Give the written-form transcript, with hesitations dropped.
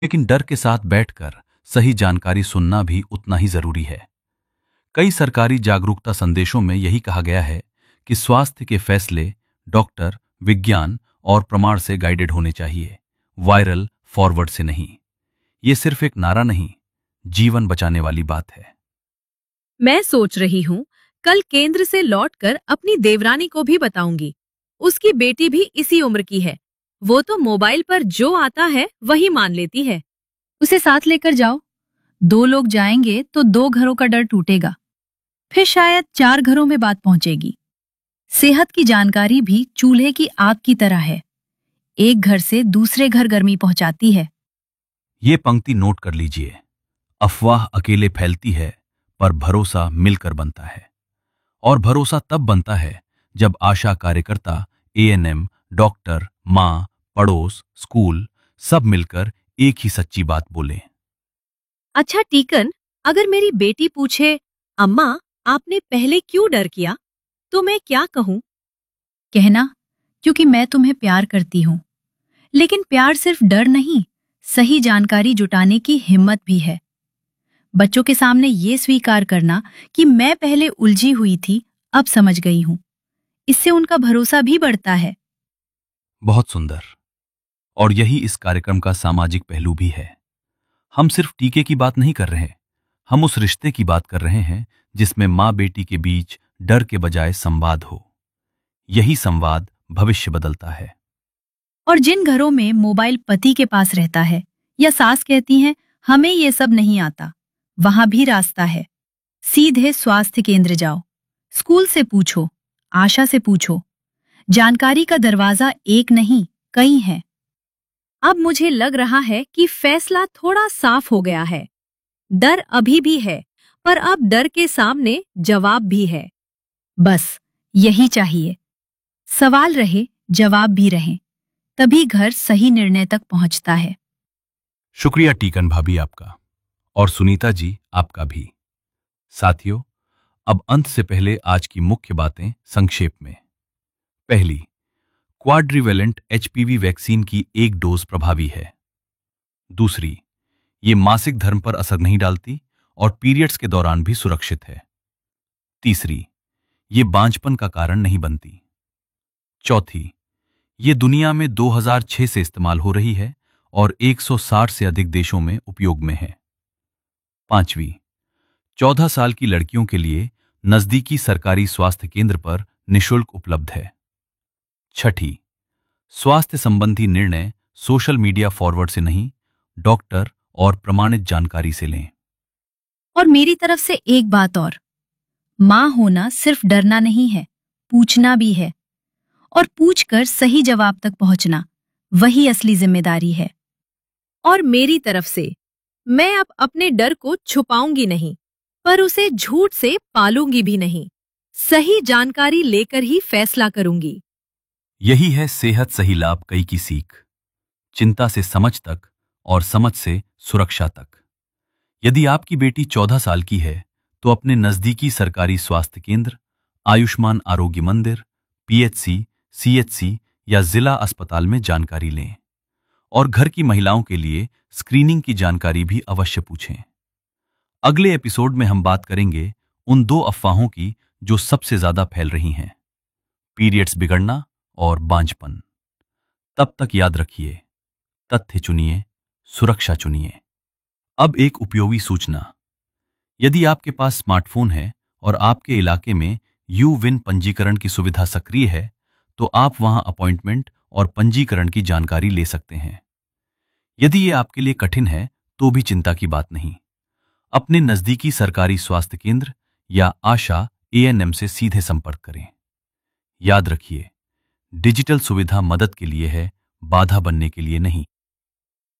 लेकिन डर के साथ बैठकर सही जानकारी सुनना भी उतना ही जरूरी है। कई सरकारी जागरूकता संदेशों में यही कहा गया है कि स्वास्थ्य के फैसले डॉक्टर, विज्ञान और प्रमाण से गाइडेड होने चाहिए, वायरल फॉरवर्ड से नहीं। ये सिर्फ एक नारा नहीं, जीवन बचाने वाली बात है। मैं सोच रही हूँ कल केंद्र से लौटकर अपनी देवरानी को भी बताऊंगी। उसकी बेटी भी इसी उम्र की है। वो तो मोबाइल पर जो आता है वही मान लेती है। उसे साथ लेकर जाओ। 2 लोग जाएंगे तो 2 घरों का डर टूटेगा। फिर शायद 4 घरों में बात पहुंचेगी। सेहत की जानकारी भी चूल्हे की आग की तरह है। एक घर से दूसरे घर गर्मी पहुंचाती है। ये पंक्ति नोट कर लीजिए। अफवाह अकेले फैलती है, पर भरोसा मिलकर बनता है। और भरोसा तब बनता है जब आशा कार्यकर्ता, एएनएम, डॉक्टर, माँ, पड़ोस, स्कूल सब मिलकर एक ही सच्ची बात बोलें। अच्छा टीकन, अगर मेरी बेटी पूछे, अम्मा आपने पहले क्यों डर किया, तो मैं क्या कहूँ? कहना, क्योंकि मैं तुम्हें प्यार करती हूँ। लेकिन प्यार सिर्फ डर नहीं, सही जानकारी जुटाने की हिम्मत भी है। बच्चों के सामने ये स्वीकार करना कि मैं पहले उलझी हुई थी, अब समझ गई हूँ। इससे उनका भरोसा भी बढ़ता है। बहुत सुंदर। और यही इस कार्यक्रम का सामाजिक पहलू भी है। हम सिर्फ टीके की बात नहीं कर रहे, हम उस रिश्ते की बात कर रहे हैं जिसमें माँ बेटी के बीच डर के बजाय संवाद हो। यही संवाद भविष्य बदलता है। और जिन घरों में मोबाइल पति के पास रहता है या सास कहती हैं हमें ये सब नहीं आता, वहां भी रास्ता है। सीधे स्वास्थ्य केंद्र जाओ, स्कूल से पूछो, आशा से पूछो। जानकारी का दरवाजा एक नहीं, कई हैं। अब मुझे लग रहा है कि फैसला थोड़ा साफ हो गया है। डर अभी भी है, पर अब डर के सामने जवाब भी है। बस यही चाहिए। सवाल रहे, जवाब भी रहे, तभी घर सही निर्णय तक पहुंचता है। शुक्रिया टीकन भाभी आपका, और सुनीता जी आपका भी। साथियों, अब अंत से पहले आज की मुख्य बातें संक्षेप में। पहली, क्वाड्रिवेलेंट एचपीवी वैक्सीन की एक डोज प्रभावी है। दूसरी, ये मासिक धर्म पर असर नहीं डालती और पीरियड्स के दौरान भी सुरक्षित है। तीसरी, ये बांझपन का कारण नहीं बनती। चौथी, ये दुनिया में 2006 से इस्तेमाल हो रही है और 160 से अधिक देशों में उपयोग में है। पांचवी, 14 साल की लड़कियों के लिए नजदीकी सरकारी स्वास्थ्य केंद्र पर निशुल्क उपलब्ध है। छठी, स्वास्थ्य संबंधी निर्णय सोशल मीडिया फॉरवर्ड से नहीं, डॉक्टर और प्रमाणित जानकारी से लें। और मेरी तरफ से एक बात और, मां होना सिर्फ डरना नहीं है, पूछना भी है। और पूछकर सही जवाब तक पहुंचना, वही असली जिम्मेदारी है। और मेरी तरफ से, मैं अब अपने डर को छुपाऊंगी नहीं, पर उसे झूठ से पालूंगी भी नहीं। सही जानकारी लेकर ही फैसला करूंगी। यही है सेहत सही लाभ कई की सीख। चिंता से समझ तक और समझ से सुरक्षा तक। यदि आपकी बेटी 14 साल की है तो अपने नजदीकी सरकारी स्वास्थ्य केंद्र, आयुष्मान आरोग्य मंदिर, पीएचसी, सीएचसी या जिला अस्पताल में जानकारी लें। और घर की महिलाओं के लिए स्क्रीनिंग की जानकारी भी अवश्य पूछें। अगले एपिसोड में हम बात करेंगे उन 2 अफवाहों की जो सबसे ज्यादा फैल रही हैं, पीरियड्स बिगड़ना और बांझपन। तब तक याद रखिए, तथ्य चुनिए, सुरक्षा चुनिए। अब एक उपयोगी सूचना। यदि आपके पास स्मार्टफोन है और आपके इलाके में यू-विन पंजीकरण की सुविधा सक्रिय है, तो आप वहां अपॉइंटमेंट और पंजीकरण की जानकारी ले सकते हैं। यदि ये आपके लिए कठिन है तो भी चिंता की बात नहीं। अपने नजदीकी सरकारी स्वास्थ्य केंद्र या आशा एएनएम से सीधे संपर्क करें। याद रखिए, डिजिटल सुविधा मदद के लिए है, बाधा बनने के लिए नहीं।